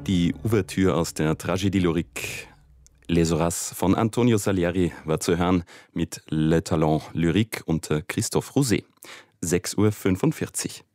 Die Ouvertüre aus der Tragédie lyrique Les Horaces von Antonio Salieri war zu hören mit Le Talent Lyrique unter Christophe Rousset. 6:45 Uhr.